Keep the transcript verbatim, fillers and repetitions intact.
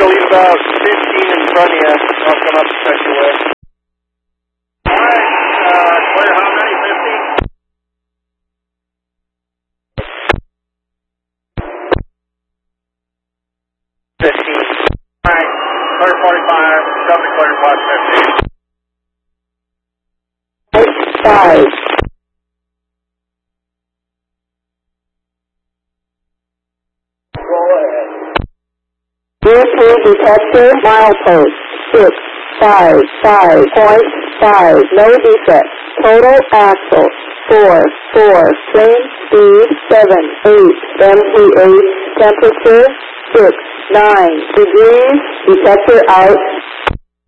I'll leave about fifteen in front of you. I'll come up and check your way. Alright, uh, clear how many? fifteen? fifteen. Alright, clear forty-five, come to clear plus fifteen. Five. U three detector, milepost, six, five, five point five, no defect. Total axle, four, four, train speed, seven, eight, M P H, temperature, six, nine degrees, detector out,